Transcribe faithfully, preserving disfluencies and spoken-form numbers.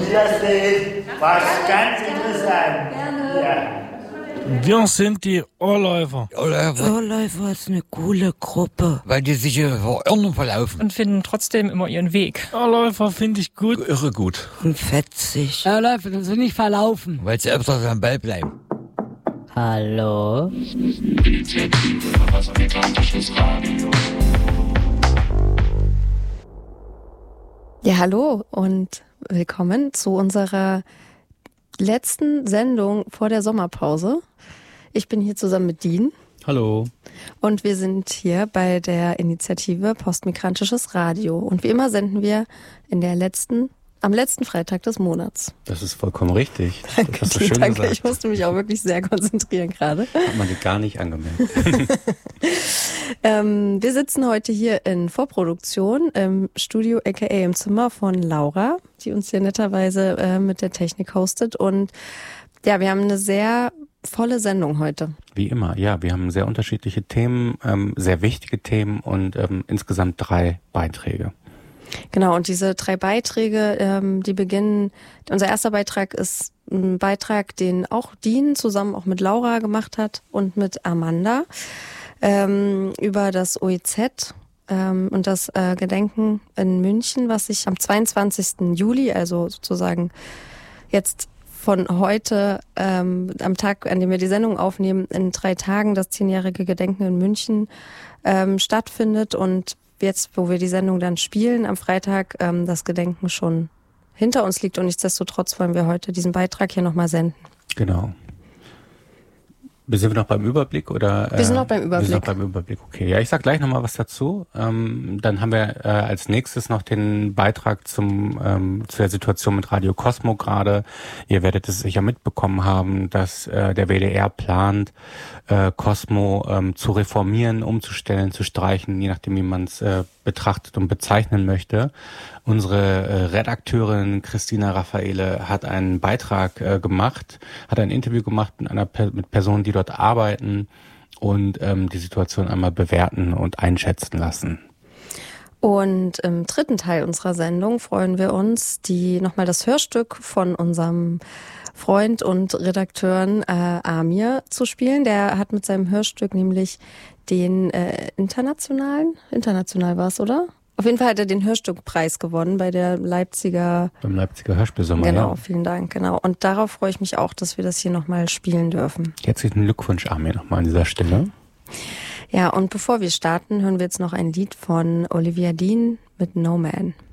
Wiedersehen. War ganz interessant. Gerne. Ja. Wir sind die Ohrläufer. Ohrläufer. Ohrläufer ist eine coole Gruppe. Weil die sich hier verirren verlaufen. Und finden trotzdem immer ihren Weg. Ohrläufer finde ich gut. Irre gut. Und fetzig. Ohrläufer sind sie nicht verlaufen. Weil sie öfters am Ball bleiben. Hallo? Ja, hallo und willkommen zu unserer letzten Sendung vor der Sommerpause. Ich bin hier zusammen mit Dean. Hallo. Und wir sind hier bei der Initiative Postmigrantisches Radio. Und wie immer senden wir in der letzten, am letzten Freitag des Monats. Das ist vollkommen richtig. Danke, Das hast du schön danke. gesagt. Ich musste mich auch wirklich sehr konzentrieren gerade. Hat man dir gar nicht angemerkt. ähm, wir sitzen heute hier in Vorproduktion im Studio, aka im Zimmer von Laura, die uns hier netterweise äh, mit der Technik hostet. Und ja, wir haben eine sehr volle Sendung heute. Wie immer, ja. Wir haben sehr unterschiedliche Themen, ähm, sehr wichtige Themen und ähm, insgesamt drei Beiträge. Genau, und diese drei Beiträge, ähm, die beginnen, unser erster Beitrag ist ein Beitrag, den auch Dean zusammen auch mit Laura gemacht hat und mit Amanda ähm, über das O E Z ähm, und das äh, Gedenken in München, was sich am zweiundzwanzigsten Juli, also sozusagen jetzt von heute, ähm, am Tag, an dem wir die Sendung aufnehmen, in drei Tagen das zehnjährige Gedenken in München ähm, stattfindet und jetzt, wo wir die Sendung dann spielen, am Freitag ähm, das Gedenken schon hinter uns liegt und nichtsdestotrotz wollen wir heute diesen Beitrag hier nochmal senden. Genau. Sind wir noch beim Überblick oder? Wir sind noch beim Überblick. Wir sind noch beim Überblick, okay. Ja, ich sag gleich nochmal was dazu. Ähm, dann haben wir äh, als nächstes noch den Beitrag zum ähm, zu der Situation mit Radio Cosmo gerade. Ihr werdet es sicher mitbekommen haben, dass äh, der W D R plant, äh, Cosmo ähm, zu reformieren, umzustellen, zu streichen, je nachdem, wie man es äh, betrachtet und bezeichnen möchte. Unsere äh, Redakteurin Christina Raffaele hat einen Beitrag äh, gemacht, hat ein Interview gemacht mit einer per- mit Personen, die dort arbeiten und ähm, die Situation einmal bewerten und einschätzen lassen. Und im dritten Teil unserer Sendung freuen wir uns, die nochmal das Hörstück von unserem Freund und Redakteuren äh, Amir zu spielen. Der hat mit seinem Hörstück nämlich den äh, internationalen, international war es, oder? Auf jeden Fall hat er den Hörstückpreis gewonnen bei der Leipziger... Beim Leipziger Hörspielsommer, Genau, ja. vielen Dank, genau. Und darauf freue ich mich auch, dass wir das hier nochmal spielen dürfen. Herzlichen Glückwunsch, Amir, nochmal an dieser Stelle. Ja, und bevor wir starten, hören wir jetzt noch ein Lied von Olivia Dean mit No Man.